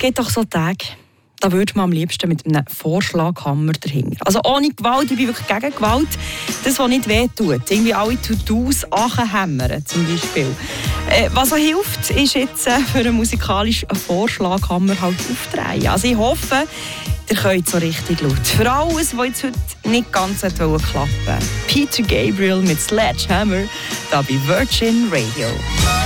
gibt doch so Tage, da würde man am liebsten mit einem Vorschlaghammer dahinter. Also ohne Gewalt, ich bin wirklich gegen Gewalt. Das, was nicht wehtut. Irgendwie alle To-Dos anhämmern zum Beispiel. Was auch hilft, ist jetzt für einen musikalischen Vorschlaghammer halt aufdrehen. Also ich hoffe, ihr könnt so richtig laut. Für alles, was jetzt heute nicht ganz klappen wollte. Peter Gabriel mit Sledgehammer, da bei Virgin Radio.